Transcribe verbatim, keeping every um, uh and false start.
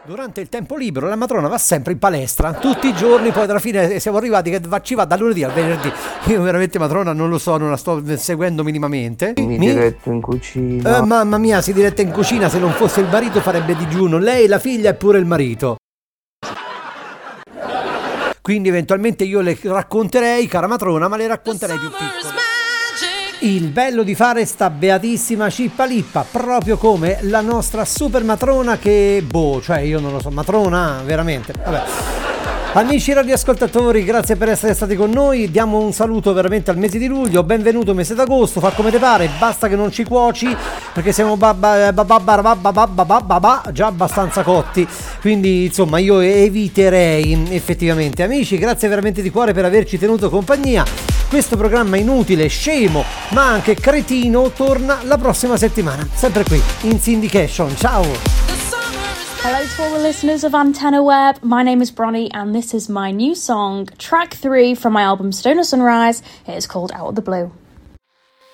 Durante il tempo libero la matrona va sempre in palestra, tutti i giorni, poi alla fine siamo arrivati che va- ci va dal lunedì al venerdì. Io veramente matrona non lo so, non la sto seguendo minimamente. Mi Mi- diretto in cucina. Eh, mamma mia, si diretta in cucina, se non fosse il marito farebbe digiuno, lei, la figlia e pure il marito. Quindi eventualmente io le racconterei, cara matrona, ma le racconterei più piccole. Il bello di fare sta beatissima cippa lippa, proprio come la nostra super matrona che, boh, cioè io non lo so, matrona, veramente, vabbè. Amici radioascoltatori, grazie per essere stati con noi, diamo un saluto veramente al mese di luglio, benvenuto mese d'agosto, fa come te pare, basta che non ci cuoci, perché siamo babba, babba, babba, babba, babba, babba, già abbastanza cotti, quindi insomma io eviterei effettivamente. Amici, grazie veramente di cuore per averci tenuto compagnia. Questo programma inutile, scemo, ma anche cretino torna la prossima settimana, sempre qui in Syndication. Ciao! Hello to all the listeners of Antenna Web. My name is Bronnie and this is my new song, track three from my album Stoner Sunrise. It is called Out of the Blue.